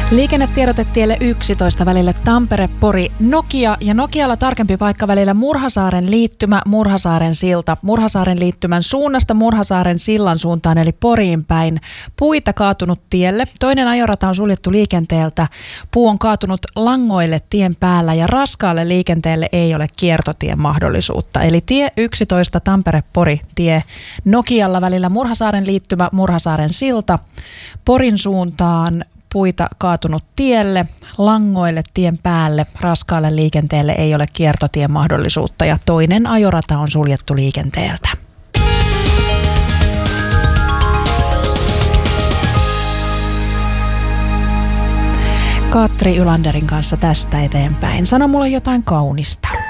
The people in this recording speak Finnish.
Liikennetiedotetielle 11 välille Tampere-Pori Nokia ja Nokialla tarkempi paikka välillä Murhasaaren liittymä, Murhasaaren silta. Murhasaaren liittymän suunnasta Murhasaaren sillan suuntaan eli Poriin päin. Puita kaatunut tielle. Toinen ajorata on suljettu liikenteeltä. Puu on kaatunut langoille tien päällä ja raskaalle liikenteelle ei ole kiertotien mahdollisuutta. Eli tie 11 Tampere-Pori tie Nokialla välillä Murhasaaren liittymä, Murhasaaren silta. Porin suuntaan puita kaatunut tielle, langoille tien päälle, raskaalle liikenteelle ei ole kiertotien mahdollisuutta ja toinen ajorata on suljettu liikenteeltä. Katri Ylanderin kanssa tästä eteenpäin. Sano mulle jotain kaunista.